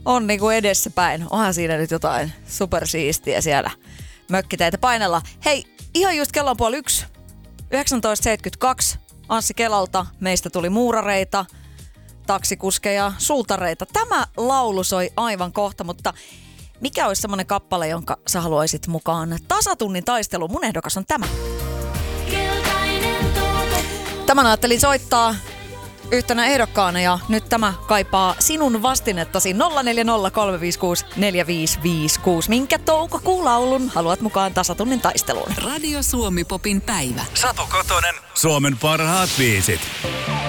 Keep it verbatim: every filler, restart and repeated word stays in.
on niinku edessäpäin. Onhan siinä nyt jotain supersiistiä siellä mökkiteitä painella. Hei, ihan just kello on puoli yksi. yhdeksäntoista seitsemänkymmentäkaksi. Anssi Kelalta. Meistä tuli muurareita, taksikuskeja, suutareita. Tämä laulu soi aivan kohta, mutta mikä olisi semmoinen kappale, jonka sä haluaisit mukaan tasatunnin taisteluun? Mun ehdokas on tämä. Tämän ajattelin soittaa yhtenä ehdokkaana ja nyt tämä kaipaa sinun vastinettasi nolla neljä nolla kolme viisi kuusi neljä viisi viisi kuusi. Minkä toukokuun laulun haluat mukaan tasatunnin taisteluun? Radio Suomi Popin päivä. Satu Kotonen, Suomen parhaat biisit.